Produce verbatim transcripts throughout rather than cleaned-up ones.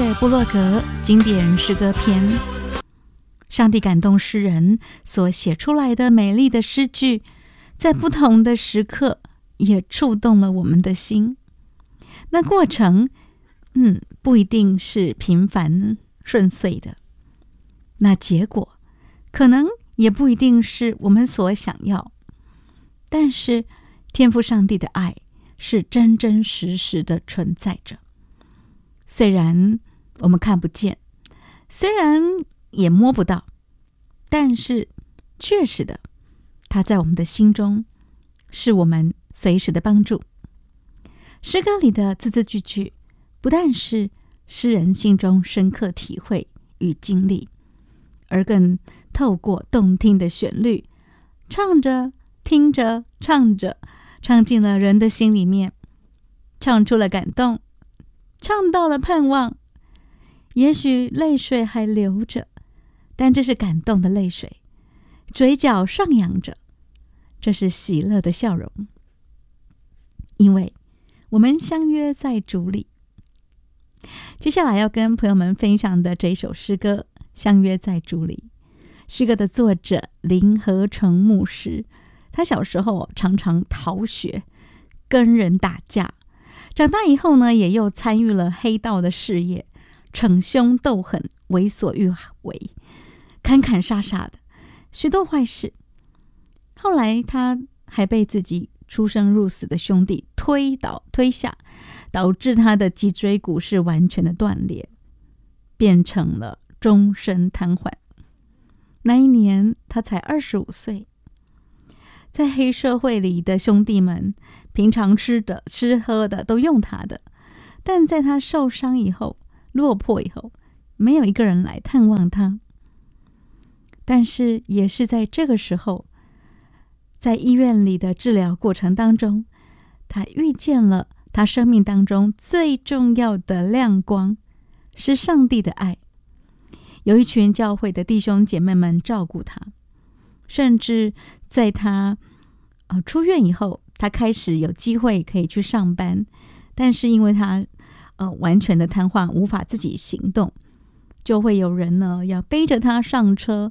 略部落格经典诗歌篇，上帝感动诗人所写出来的美丽的诗句，在不同的时刻也触动了我们的心。那过程嗯，不一定是平凡顺遂的，那结果可能也不一定是我们所想要，但是天父上帝的爱是真真实实的存在着。虽然我们看不见，虽然也摸不到，但是确实的，它在我们的心中，是我们随时的帮助。诗歌里的字字句句，不但是诗人心中深刻体会与经历，而更透过动听的旋律，唱着听着唱着，唱进了人的心里面，唱出了感动，唱到了盼望。也许泪水还流着，但这是感动的泪水，嘴角上扬着，这是喜乐的笑容，因为我们相约在主里。接下来要跟朋友们分享的这一首诗歌《相约在主里》，诗歌的作者林和成牧师，他小时候常常逃学，跟人打架，长大以后呢，也又参与了黑道的事业，逞凶斗狠，为所欲为，砍砍杀杀的许多坏事。后来他还被自己出生入死的兄弟推倒推下，导致他的脊椎骨是完全的断裂，变成了终身瘫痪。那一年他才二十五岁。在黑社会里的兄弟们，平常吃的吃喝的都用他的，但在他受伤以后，落魄以后，没有一个人来探望他。但是也是在这个时候，在医院里的治疗过程当中，他遇见了他生命当中最重要的亮光，是上帝的爱。有一群教会的弟兄姐妹们照顾他，甚至在他、呃、出院以后，他开始有机会可以去上班，但是因为他、呃、完全的瘫痪，无法自己行动，就会有人呢要背着他上车，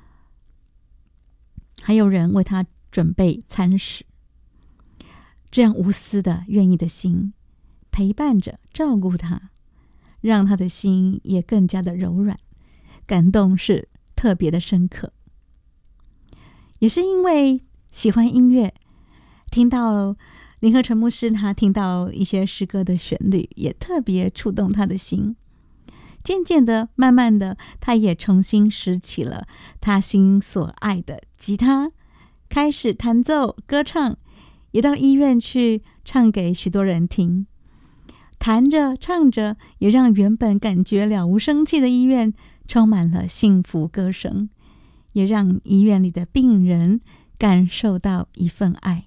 还有人为他准备餐食。这样无私的愿意的心，陪伴着照顾他，让他的心也更加的柔软，感动是特别的深刻。也是因为喜欢音乐，听到林和成牧师他听到一些诗歌的旋律，也特别触动他的心。渐渐的慢慢的，他也重新拾起了他心所爱的吉他，开始弹奏歌唱，也到医院去唱给许多人听。弹着唱着，也让原本感觉了无生气的医院充满了幸福歌声，也让医院里的病人感受到一份爱。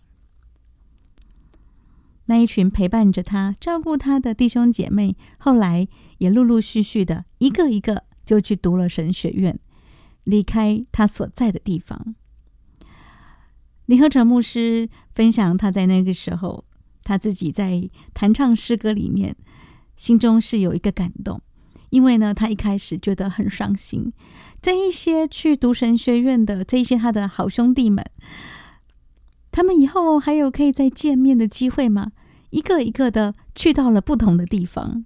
那一群陪伴着他照顾他的弟兄姐妹，后来也陆陆续续的一个一个就去读了神学院，离开他所在的地方。林和成牧师分享他在那个时候，他自己在弹唱诗歌里面，心中是有一个感动。因为呢，他一开始觉得很伤心，在一些去读神学院的这一些他的好兄弟们，他们以后还有可以再见面的机会吗？一个一个的去到了不同的地方。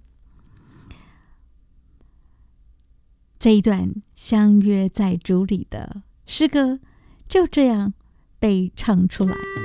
这一段相约在主里的诗歌就这样被唱出来。